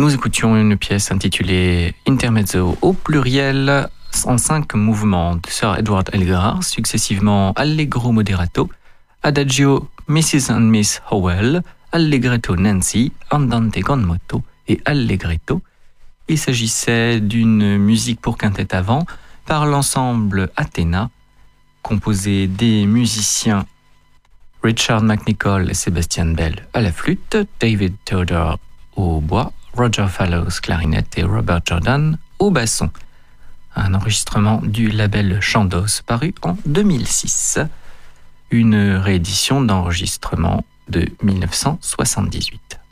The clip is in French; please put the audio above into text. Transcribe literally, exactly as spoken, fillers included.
Nous écoutions une pièce intitulée Intermezzo au pluriel en cinq mouvements de Sir Edward Elgar, successivement Allegro moderato, Adagio missus and Miss Howell, Allegretto Nancy, Andante con moto et Allegretto. Il s'agissait d'une musique pour quintette à vent par l'ensemble Athéna, composé des musiciens Richard McNicol et Sebastian Bell à la flûte, David Theodore au bois, Roger Fallows clarinette et Robert Jordan au basson. Un enregistrement du label Chandos paru en deux mille six. Une réédition d'enregistrement de mille neuf cent soixante-dix-huit.